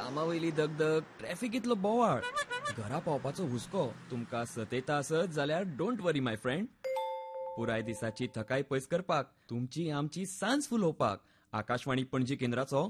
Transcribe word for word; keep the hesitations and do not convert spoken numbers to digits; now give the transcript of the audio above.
कामावयली दगदग, ट्रॅफिकीतलो बोवाळ, घरा पावपाचो हुस्को तुमकां सतयता आसत जाल्यार डोंट वरी माय फ्रेंड. पुराय दिसाची थकाय पयस करपाक, तुमची आमची सांज फुलोवपाक आकाशवाणी पणजी केंद्राचो